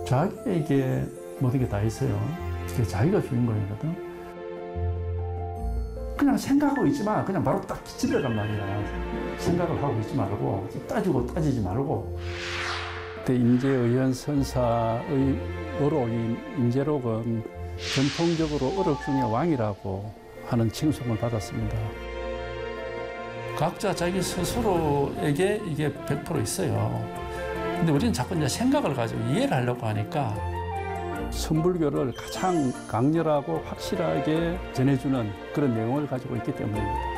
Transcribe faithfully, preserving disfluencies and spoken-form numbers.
자기에게 모든 게 다 있어요. 그게 자기가 주인공이거든. 그냥 생각하고 있지 마. 그냥 바로 딱 집에 간 말이야. 생각을 하고 있지 말고 따지고 따지지 말고. 그때 임재의원 선사의 어록인 임재록은 전통적으로 어록 중의 왕이라고 하는 칭송을 받았습니다. 각자 자기 스스로에게 이게 백 퍼센트 있어요. 근데 우리는 자꾸 이제 생각을 가지고 이해를 하려고 하니까 선불교를 가장 강렬하고 확실하게 전해주는 그런 내용을 가지고 있기 때문입니다.